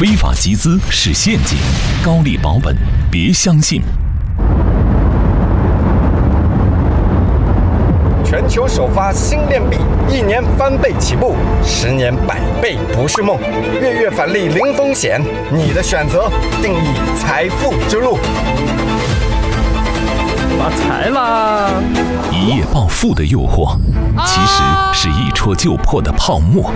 非法集资是陷阱，高利保本别相信。 全球首发新链币，1年翻倍起步，10年100倍不是梦。月返利零风险，你的选择定义财富之路。 发财啦！ 一夜暴富的诱惑，其实是一戳就破的泡沫。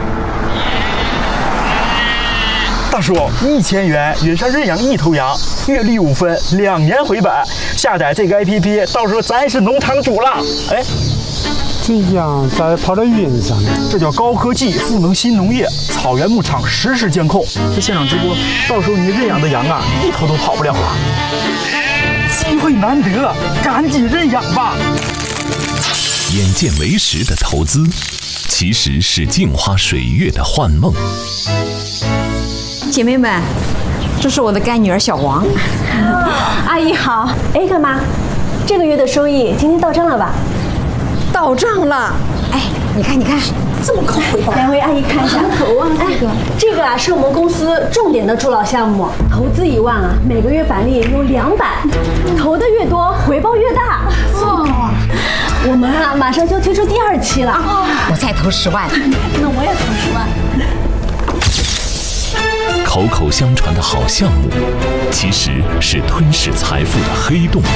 大叔，1000元原上认养1头羊，月利5分，2年回本。下载这个 APP， 到时候咱是农场主了。哎。 这羊咋跑到云上呢？ 这叫高科技赋能新农业，草原牧场实时监控。这现场直播，到时候你认养的羊啊，1头都跑不了啊！机会难得，赶紧认养吧！ 眼见为实的投资，其实是镜花水月的幻梦。 姐妹们，这是我的干女儿小王。 阿姨好。哎，干妈，这个月的收益今天到账了吧？ 到账了，哎，你看， 这么高回报，两位阿姨看一下。 头啊， 这个啊是我们公司重点的助老项目，投资1万啊，每个月返利有200，投的越多，回报越大。哦，我们啊马上就推出第2期了。 我再投10万， 那我也投10万。 口口相传的好项目，其实是吞噬财富的黑洞。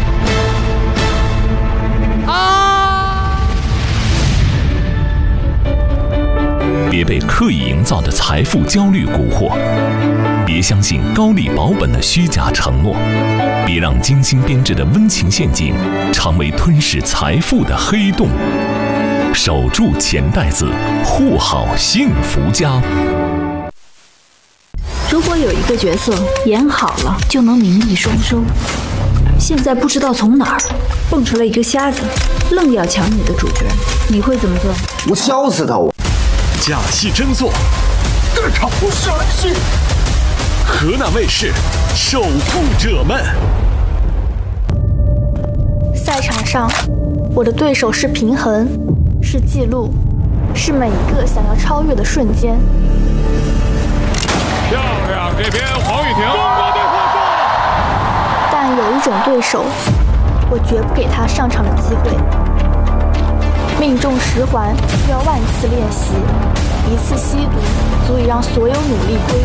别被刻意营造的财富焦虑蛊惑，别相信高利保本的虚假承诺，别让精心编织的温情陷阱成为吞噬财富的黑洞。守住钱袋子，护好幸福家。 如果有一个角色演好了就能名利双收，现在不知道从哪儿蹦出来一个瞎子，愣要抢你的主角，你会怎么做？ 我笑死他！ 假戏真做， 各场不神戏。 河南卫视守护者们。 赛场上，我的对手是平衡，是记录，是每一个想要超越的瞬间。 漂亮，这边黄雨婷，中国队获胜。 但有一种对手，我绝不给他上场的机会。命中10环需要万次练习，1次吸毒足以让所有努力归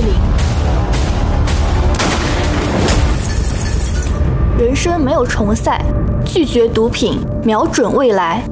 零。人生没有重赛，拒绝毒品，瞄准未来。